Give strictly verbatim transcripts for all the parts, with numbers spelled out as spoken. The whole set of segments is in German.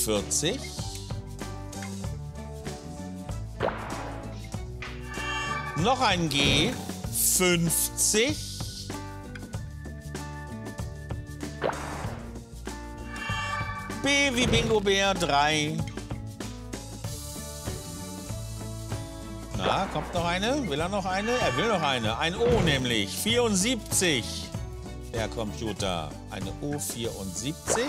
fünfundvierzig. Noch ein G, fünfzig. B wie Bingo Bär, drei. Na, kommt noch eine? Will er noch eine? Er will noch eine. Ein O nämlich, vierundsiebzig. Der Computer, eine O vierundsiebzig.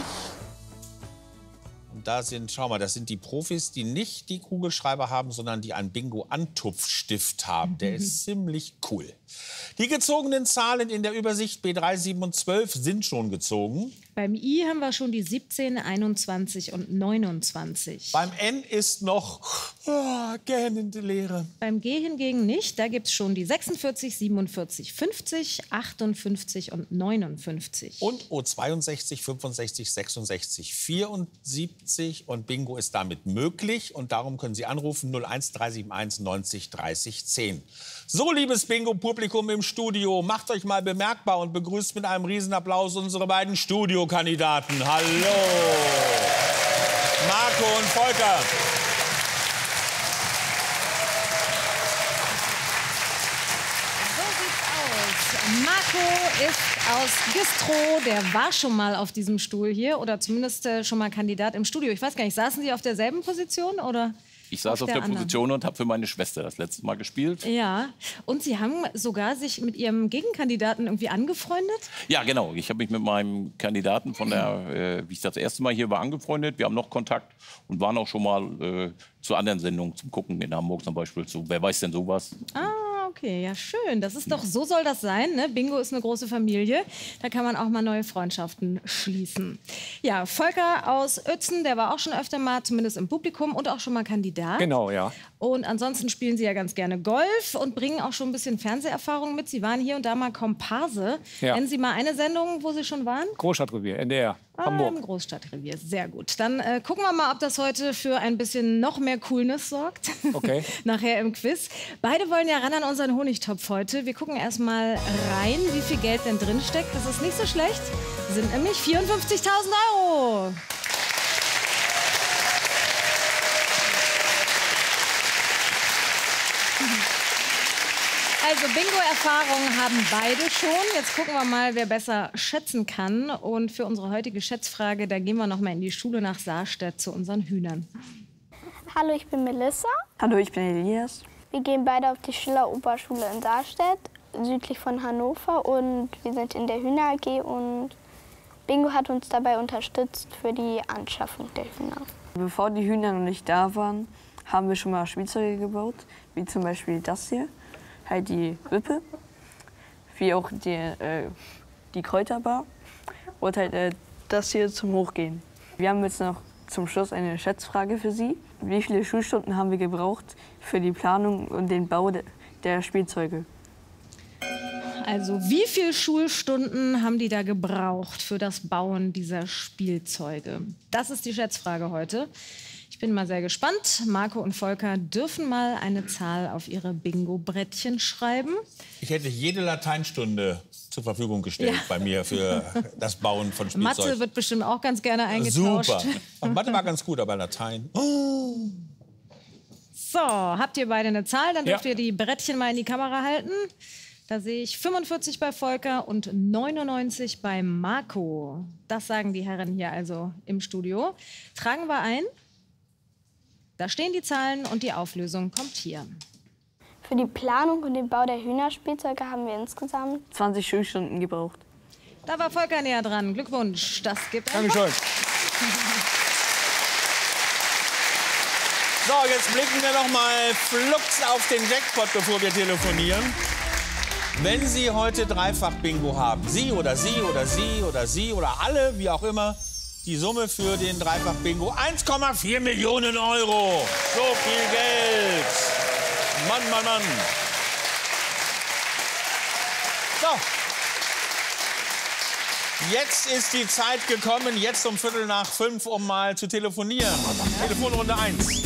Und da sind, schau mal, das sind die Profis, die nicht die Kugelschreiber haben, sondern die einen Bingo-Antupfstift haben. Der ist ziemlich cool. Die gezogenen Zahlen in der Übersicht B drei, sieben und zwölf sind schon gezogen. Beim I haben wir schon die siebzehn, einundzwanzig und neunundzwanzig. Beim N ist noch oh, gähnende Leere. Beim G hingegen nicht. Da gibt es schon die sechsundvierzig, siebenundvierzig, fünfzig, achtundfünfzig und neunundfünfzig. Und O zweiundsechzig, fünfundsechzig, sechsundsechzig, vierundsiebzig. Und Bingo ist damit möglich. Und darum können Sie anrufen null eins drei sieben eins neunzig dreißig zehn. So, liebes Bingo-Publikum im Studio, macht euch mal bemerkbar und begrüßt mit einem Riesenapplaus unsere beiden Studiokandidaten. Hallo! Marco und Volker. So sieht's aus. Marco ist aus Güstrow, der war schon mal auf diesem Stuhl hier oder zumindest äh, schon mal Kandidat im Studio. Ich weiß gar nicht, saßen Sie auf derselben Position oder? Ich saß auf, auf der, der Position und habe für meine Schwester das letzte Mal gespielt. Ja, und Sie haben sogar sich mit Ihrem Gegenkandidaten irgendwie angefreundet? Ja, genau. Ich habe mich mit meinem Kandidaten von der, äh, wie ich das erste Mal hier war, angefreundet. Wir haben noch Kontakt und waren auch schon mal äh, zu anderen Sendungen zum Gucken in Hamburg zum Beispiel. Zu Wer weiß denn sowas? Ah. Okay, ja schön. Das ist doch, so soll das sein, ne? Bingo ist eine große Familie. Da kann man auch mal neue Freundschaften schließen. Ja, Volker aus Uetzen, der war auch schon öfter mal, zumindest im Publikum und auch schon mal Kandidat. Genau, ja. Und ansonsten spielen Sie ja ganz gerne Golf und bringen auch schon ein bisschen Fernseherfahrung mit. Sie waren hier und da mal Komparse. Ja. Nennen Sie mal eine Sendung, wo Sie schon waren? Großstadtrevier, N D R, ah, Hamburg. Im Großstadtrevier, sehr gut. Dann äh, gucken wir mal, ob das heute für ein bisschen noch mehr Coolness sorgt. Okay. Nachher im Quiz. Beide wollen ja ran an unseren Honigtopf heute. Wir gucken erst mal rein, wie viel Geld denn drin steckt. Das ist nicht so schlecht. Das sind nämlich vierundfünfzigtausend Euro. Also Bingo-Erfahrung haben beide schon. Jetzt gucken wir mal, wer besser schätzen kann. Und für unsere heutige Schätzfrage, da gehen wir noch mal in die Schule nach Saarstedt zu unseren Hühnern. Hallo, ich bin Melissa. Hallo, ich bin Elias. Wir gehen beide auf die Schiller-Oberschule in Saarstedt, südlich von Hannover. Und wir sind in der Hühner-A G und Bingo hat uns dabei unterstützt für die Anschaffung der Hühner. Bevor die Hühner noch nicht da waren, haben wir schon mal Spielzeuge gebaut, wie zum Beispiel das hier. Halt die Wippe, wie auch die, äh, die Kräuterbar und halt äh, das hier zum Hochgehen. Wir haben jetzt noch zum Schluss eine Schätzfrage für Sie. Wie viele Schulstunden haben wir gebraucht für die Planung und den Bau de der Spielzeuge? Also wie viele Schulstunden haben die da gebraucht für das Bauen dieser Spielzeuge? Das ist die Schätzfrage heute. Ich bin mal sehr gespannt. Marco und Volker dürfen mal eine Zahl auf ihre Bingo-Brettchen schreiben. Ich hätte jede Lateinstunde zur Verfügung gestellt ja. bei mir für das Bauen von Spielzeug. Mathe wird bestimmt auch ganz gerne eingetauscht. Super. Und Mathe war ganz gut, aber Latein. Oh. So, habt ihr beide eine Zahl? Dann dürft ja. ihr die Brettchen mal in die Kamera halten. Da sehe ich fünfundvierzig bei Volker und neunundneunzig bei Marco. Das sagen die Herren hier also im Studio. Tragen wir ein. Da stehen die Zahlen und die Auflösung kommt hier. Für die Planung und den Bau der Hühnerspielzeuge haben wir insgesamt zwanzig Schulstunden gebraucht. Da war Volker näher dran. Glückwunsch, das gibt ein Dankeschön. So, jetzt blicken wir noch mal flugs auf den Jackpot, bevor wir telefonieren. Wenn Sie heute Dreifach-Bingo haben, Sie oder Sie oder Sie oder Sie oder alle, wie auch immer, die Summe für den Dreifach-Bingo eins Komma vier Millionen Euro. So viel Geld. Mann, Mann, Mann. So. Jetzt ist die Zeit gekommen, jetzt um Viertel nach fünf, um mal zu telefonieren. Telefonrunde eins.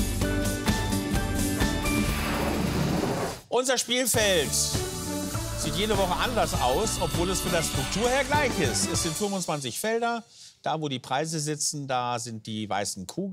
Unser Spielfeld sieht jede Woche anders aus, obwohl es von der Struktur her gleich ist. Es sind fünfundzwanzig Felder. Da, wo die Preise sitzen, da sind die weißen Kugeln.